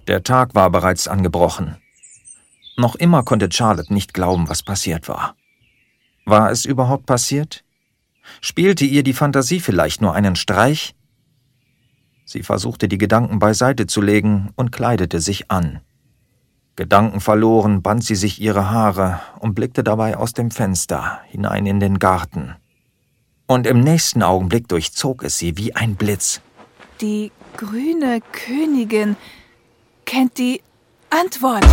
Der Tag war bereits angebrochen. Noch immer konnte Charlotte nicht glauben, was passiert war. War es überhaupt passiert? Spielte ihr die Fantasie vielleicht nur einen Streich? Sie versuchte, die Gedanken beiseite zu legen und kleidete sich an. Gedankenverloren band sie sich ihre Haare und blickte dabei aus dem Fenster hinein in den Garten. Und im nächsten Augenblick durchzog es sie wie ein Blitz. Die grüne Königin kennt die Antwort.